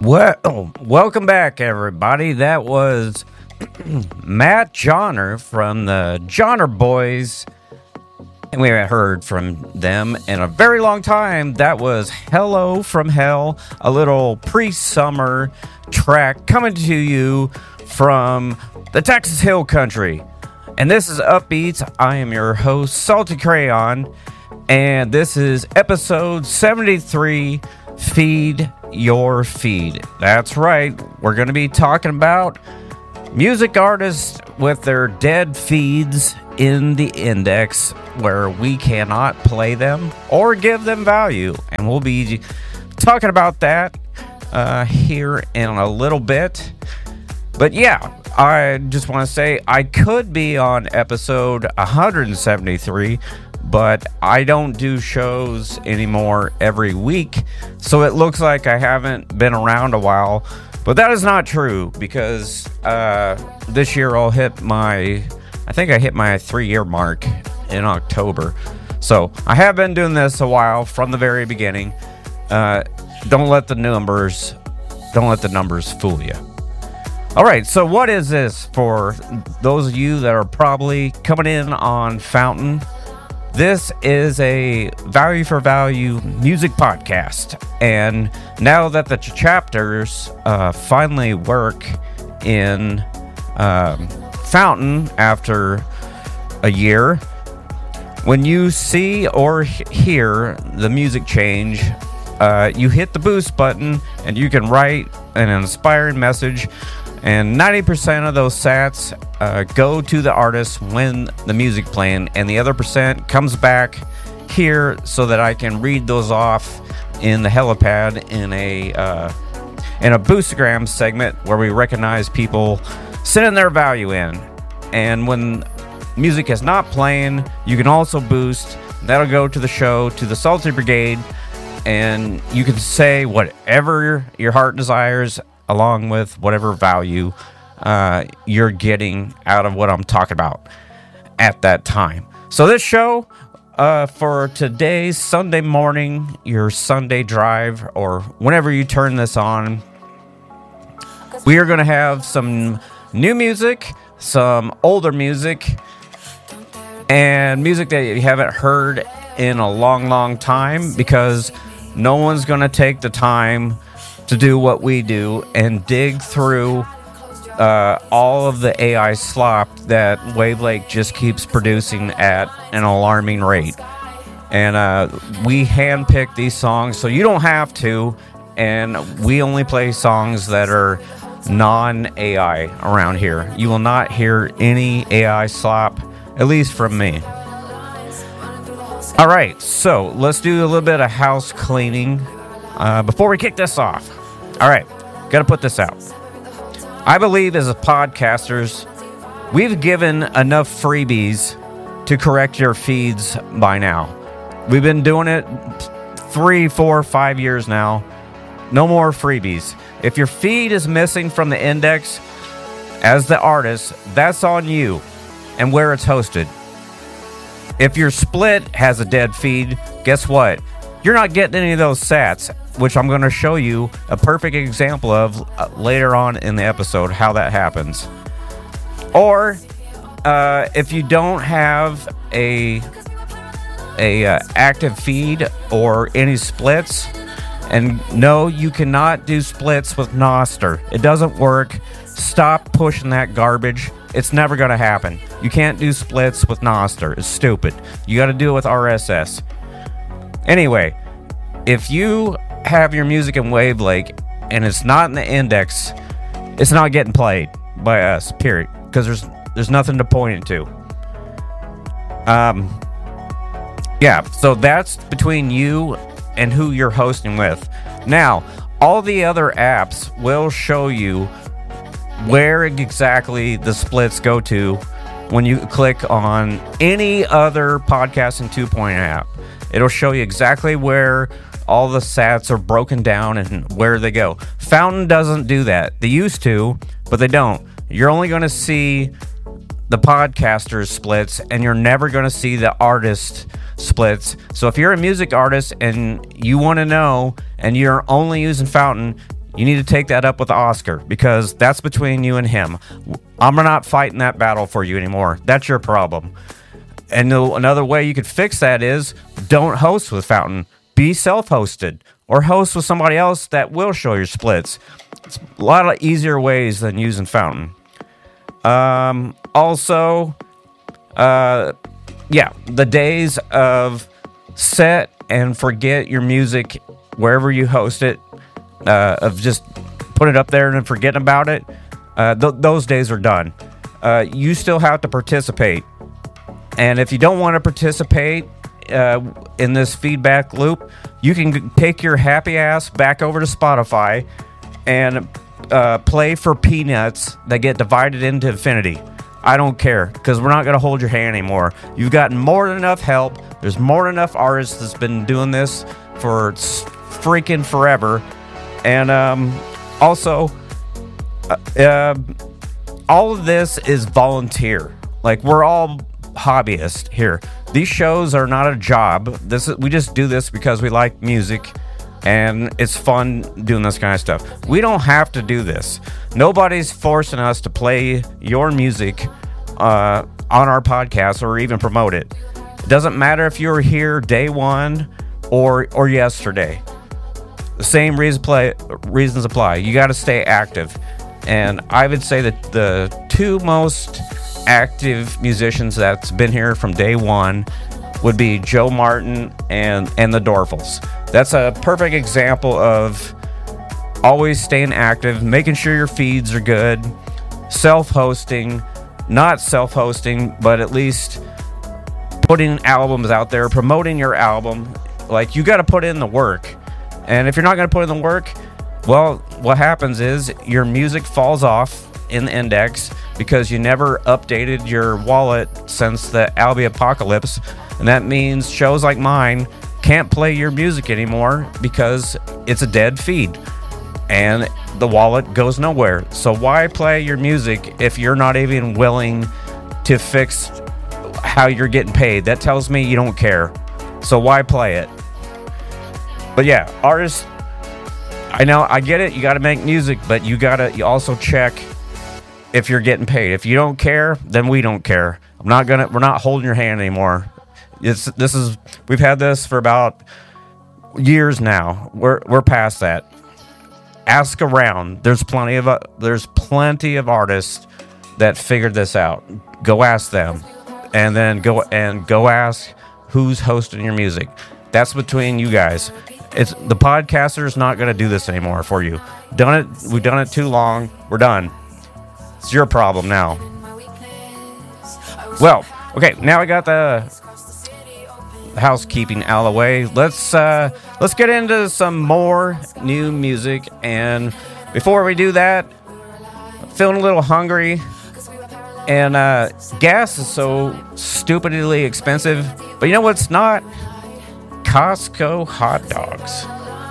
Well, welcome back, everybody. That was Matt Johnner from the Johnner Boys, and we haven't heard from them in a very long time. That was Hello from Hell, a little pre-summer track coming to you from the Texas Hill Country. And this is Upbeats. I am your host, Salty Crayon, and this is episode 73, Feed Your Feed. That's right, we're going to be talking about music artists with their dead feeds in the index where we cannot play them or give them value. And we'll be talking about that here in a little bit. But yeah, I just want to say I could be on episode 173, but I don't do shows anymore every week, so it looks like I haven't been around a while. But that is not true, because this year I hit my 3-year mark in October. So I have been doing this a while from the very beginning. Don't let the numbers fool you. All right, so what is this for those of you that are probably coming in on Fountain? This is a value for value music podcast, and now that the chapters finally work in Fountain after a year, when you see or hear the music change, you hit the boost button and you can write an inspiring message, and 90% of those sats go to the artist when the music playing, and the other percent comes back here so that I can read those off in the helipad in a Boostagram segment where we recognize people sending their value in. And when music is not playing, you can also boost. That'll go to the show, to the Salty Brigade, and you can say whatever your heart desires, along with whatever value you're getting out of what I'm talking about at that time. So this show, for today's Sunday morning, your Sunday drive, or whenever you turn this on, we are going to have some new music, some older music, and music that you haven't heard in a long, long time, because no one's going to take the time to do what we do and dig through all of the AI slop that Wavelake just keeps producing at an alarming rate. And we handpick these songs so you don't have to, and we only play songs that are non-AI around here. You will not hear any AI slop, at least from me. All right, so let's do a little bit of house cleaning before we kick this off. All right, got to put this out. I believe as podcasters, we've given enough freebies to correct your feeds by now. We've been doing it 3, 4, 5 years now. No more freebies. If your feed is missing from the index, as the artist, that's on you and where it's hosted. If your split has a dead feed, guess what? You're not getting any of those sats, which I'm going to show you a perfect example of later on in the episode, how that happens. Or if you don't have a active feed or any splits, and no, you cannot do splits with Nostr. It doesn't work. Stop pushing that garbage. It's never going to happen. You can't do splits with Nostr. It's stupid. You got to do it with RSS. Anyway, if you have your music in Wavelake and it's not in the index, it's not getting played by us, period. Because there's nothing to point it to. Yeah, so that's between you and who you're hosting with. Now, all the other apps will show you where exactly the splits go to when you click on any other Podcasting 2.0 app. It'll show you exactly where all the sats are broken down and where they go. Fountain doesn't do that. They used to, but they don't. You're only going to see the podcasters splits, and you're never going to see the artist splits. So if you're a music artist and you want to know, and you're only using Fountain, you need to take that up with Oscar, because that's between you and him. I'm not fighting that battle for you anymore. That's your problem. And another way you could fix that is don't host with Fountain. Be self-hosted or host with somebody else that will show your splits. It's a lot of easier ways than using Fountain. Also, the days of set and forget your music wherever you host it, of just put it up there and then forgetting about it, those days are done. You still have to participate. And if you don't want to participate in this feedback loop, you can take your happy ass back over to Spotify and play for peanuts that get divided into infinity. I don't care, because we're not going to hold your hand anymore. You've gotten more than enough help. There's more than enough artists that's been doing this for freaking forever. And also, all of this is volunteer. Like, we're all hobbyists here. These shows are not a job. We just do this because we like music and it's fun doing this kind of stuff. We don't have to do this. Nobody's forcing us to play your music on our podcast or even promote it. It doesn't matter if you were here day one or yesterday. The same reasons apply. You got to stay active. And I would say that the two most active musicians that's been here from day one would be Joe Martin and the Dorfels. That's a perfect example of always staying active, making sure your feeds are good, self-hosting, not self-hosting, but at least putting albums out there, promoting your album. Like, you got to put in the work. And if you're not going to put in the work, well, what happens is your music falls off in the index because you never updated your wallet since the Albi apocalypse. And that means shows like mine can't play your music anymore because it's a dead feed and the wallet goes nowhere. So why play your music if you're not even willing to fix how you're getting paid? That tells me you don't care. So why play it? But yeah, artists, I know, I get it. You got to make music, but you also check if you're getting paid. If you don't care, then we don't care. We're not holding your hand anymore. We've had this for about years now. We're past that. Ask around. There's plenty of artists that figured this out. Go ask them, and then go ask who's hosting your music. That's between you guys. It's the podcaster's not going to do this anymore for you. We've done it too long. We're done. It's your problem now. Well, okay. Now I got the housekeeping out of the way. Let's get into some more new music. And before we do that, I'm feeling a little hungry. And gas is so stupidly expensive. But you know what's not? Costco hot dogs.